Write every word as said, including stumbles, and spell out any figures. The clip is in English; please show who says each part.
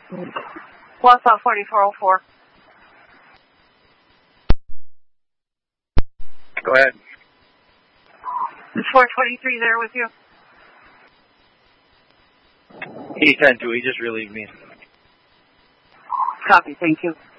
Speaker 1: Wausau forty-four oh four.
Speaker 2: Go ahead.
Speaker 1: Is four twenty-three there with you?
Speaker 2: He sent to. He just relieved me.
Speaker 1: Copy. Thank you.